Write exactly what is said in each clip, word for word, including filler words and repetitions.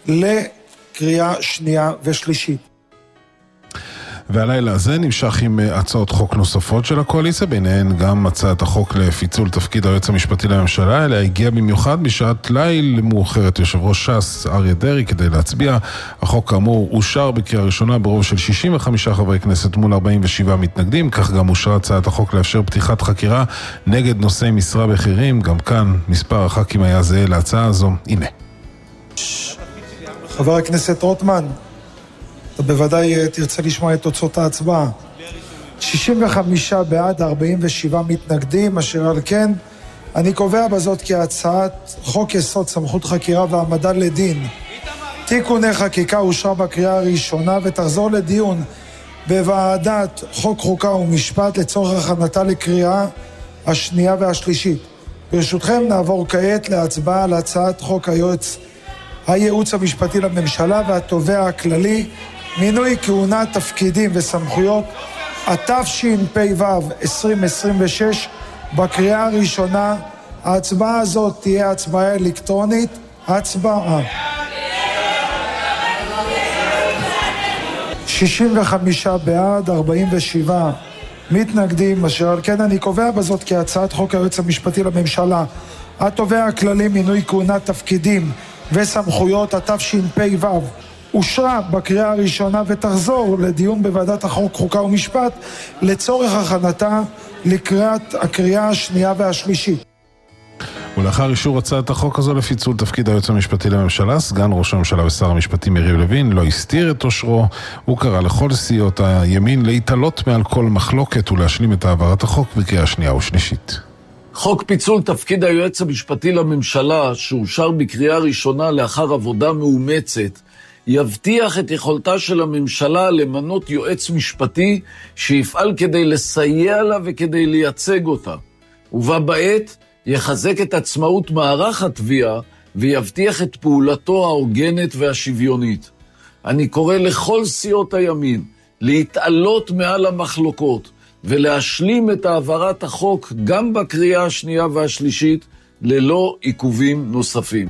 לקריאה שנייה ושלישית. והלילה הזה נמשך עם הצעות חוק נוספות של הקואליציה, ביניהן גם הצעת החוק לפיצול תפקיד היועץ המשפטי לממשלה, אליה הגיע במיוחד בשעת ליל מאוחרת יושב ראש ש"ס אריה דרעי כדי להצביע. החוק כאמור אושר בקריאה ראשונה ברוב של שישים וחמישה חברי כנסת מול ארבעים ושבעה מתנגדים, כך גם אושרה הצעת החוק לאפשר פתיחת חקירה נגד נושאי משרה בכירים, גם כאן מספר הח"כים היה זהה להצעה הזו. הנה. חבר הכנסת רוטמן, אתה בוודאי תרצה לשמוע את תוצאות ההצבעה. שישים וחמישה בעד, ארבעים ושבעה מתנגדים, אשר על כן אני קובע בזאת כי הצעת חוק יסוד סמכות חקירה והעמדה לדין תיקוני חקיקה אושרה בקריאה הראשונה ותחזור לדיון בוועדת חוק חוקה ומשפט לצורך הכנתה לקריאה השנייה והשלישית. ברשותכם נעבור כעת להצבעה על הצעת חוק היועץ הייעוץ המשפטי לממשלה והתובע הכללי מינוי כהונה, תפקידים וסמכויות, התשפ"ו עשרים עשרים ושש, בקריאה הראשונה. ההצבעה הזאת תהיה הצבעה אלקטרונית. הצבעה. שישים וחמישה בעד, ארבעים ושבעה מתנגדים, אשר על כן אני קובע בזאת כי הצעת חוק היועץ המשפטי לממשלה, התובע הכללי מינוי כהונה, תפקידים וסמכויות, התשפ"ו אושרה בקריאה הראשונה ותחזור לדיון בוועדת החוק חוקה ומשפט לצורך הכנתה לקראת הקריאה השנייה והשלישית. ולאחר אישור הצעת החוק הזו לפיצול תפקיד היועץ המשפטי לממשלה, סגן ראש הממשלה ושר המשפטים יריב לוין לא הסתיר את אושרו. הוא קרא לכל סיעות הימין להתעלות מעל כל מחלוקת ולהשלים את העברת החוק בקריאה שנייה ושלישית. חוק פיצול תפקיד היועץ המשפטי לממשלה שאושר בקריאה ראשונה לאחר עבודה מאומצת יבטיח את יכולתה של הממשלה למנות יועץ משפטי שיפעל כדי לסייע לה וכדי לייצג אותה. ובה בעת יחזק את עצמאות מערך התביעה ויבטיח את פעולתו ההוגנת והשוויונית. אני קורא לכל סיעות הימין להתעלות מעל המחלוקות ולהשלים את העברת החוק גם בקריאה השנייה והשלישית ללא עיכובים נוספים.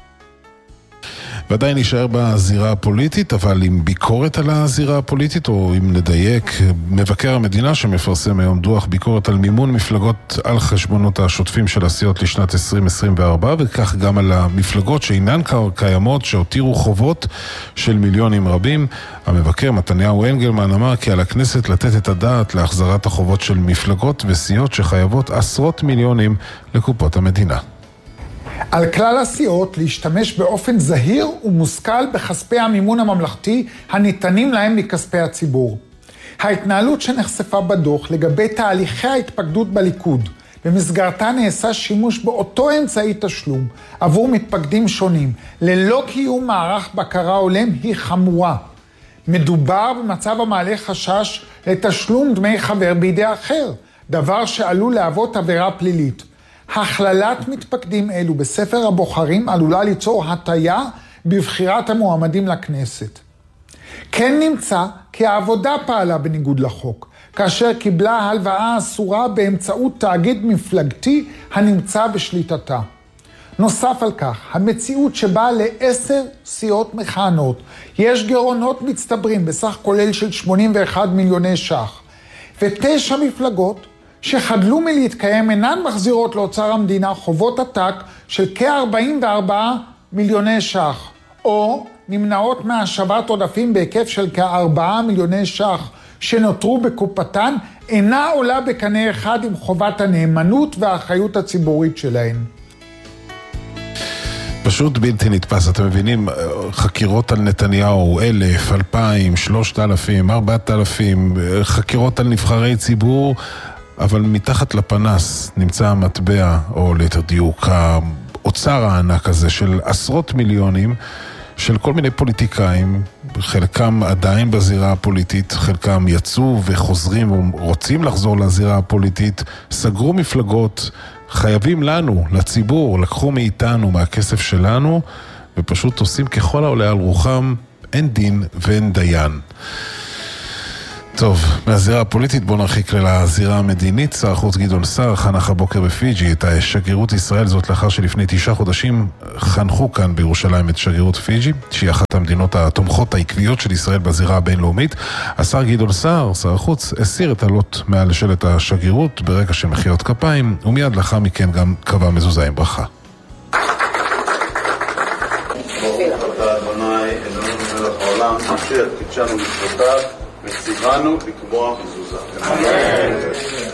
ודאי נשאר בזירה הפוליטית, אבל עם ביקורת על הזירה הפוליטית, או אם נדייק, מבקר המדינה שמפרסם היום דוח ביקורת על מימון מפלגות על חשבונות השוטפים של הסיעות לשנת עשרים עשרים וארבע, וכך גם על המפלגות שאינן קיימות, שהותירו חובות של מיליונים רבים. המבקר מתניהו אנגלמן אמר כי על הכנסת לתת את הדעת להחזרת החובות של מפלגות וסיעות שחייבות עשרות מיליונים לקופות המדינה. על כלל הסיעות להשתמש באופן זהיר ומושכל בכספי המימון הממלכתי הניתנים להם מכספי הציבור. ההתנהלות שנחשפה בדוח לגבי תהליכי ההתפקדות בליכוד, במסגרתה נעשה שימוש באותו אמצעי תשלום עבור מתפקדים שונים, ללא קיום מערך בקרה הולם, היא חמורה. מדובר במצב המעלה חשש לתשלום דמי חבר בידי אחר, דבר שעלול להוות עבירה פלילית. הכללת מתפקדים אלו בספר הבוחרים עלולה ליצור הטיה בבחירת המועמדים לכנסת. כן נמצא כי העבודה פעלה בניגוד לחוק, כאשר קיבלה הלוואה אסורה באמצעות תאגיד מפלגתי הנמצא בשליטתה. נוסף על כך, המציאות שבה לעשר סיעות מכהנות יש גירעונות מצטברים בסך כולל של שמונים ואחד מיליוני ש"ח, ותשע מפלגות שחדלו מלהתקיים אינן מחזירות לאוצר המדינה חובות עתק של כ-ארבעים וארבעה מיליוני ש"ח, או נמנעות מהשבת עודפים בהיקף של כ-ארבעה מיליוני ש"ח שנותרו בקופתן, אינה עולה בקנה אחד עם חובת הנאמנות והאחריות הציבורית שלהן. פשוט בלתי נתפס, אתם מבינים, חקירות על נתניהו, אלף, אלפיים, שלושת אלפים, ארבעת אלפים, חקירות על נבחרי ציבור, אבל מתחת לפנס נמצא המטבע, או ליתר דיוק, האוצר הענק הזה של עשרות מיליונים של כל מיני פוליטיקאים, חלקם עדיין בזירה הפוליטית, חלקם יצאו וחוזרים ורוצים לחזור לזירה הפוליטית, סגרו מפלגות, חייבים לנו, לציבור, לקחו מאיתנו, מהכסף שלנו, ופשוט עושים ככל העולה על רוחם, אין דין ואין דיין. טוב, מהזירה הפוליטית בוא נרחיק לזירה המדינית. שר החוץ גדעון סער חנך הבוקר בפיג'י את שגרירות ישראל, זאת לאחר שלפני תשעה חודשים חנכו כאן בירושלים את שגרירות פיג'י, שהיא אחת המדינות התומכות העקביות של ישראל בזירה הבינלאומית. השר גדעון סער, שר החוץ, הסיר את עלות מעל לשלט השגרירות ברקע של מחיאות כפיים, ומיד לאחר מכן גם קבע מזוזה עם ברכה. העולם אשר קידשנו מצוותיו וציוונו לקבוע מזוזה.